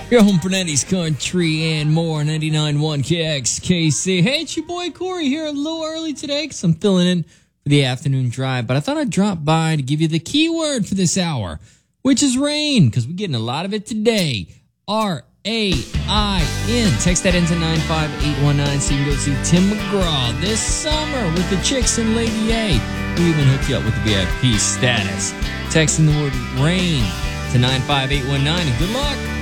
Your home for 90s country and more, 99.1 KXKC. Hey, it's your boy Corey here a little early today because I'm filling in for the afternoon drive. But I thought I'd drop by to give you the keyword for this hour, which is rain, because we're getting a lot of it today. R-A-I-N. Text that into 95819 so you can go see Tim McGraw this summer with the Chicks and Lady A. We even hook you up with the VIP status. Texting the word rain to 95819 and good luck.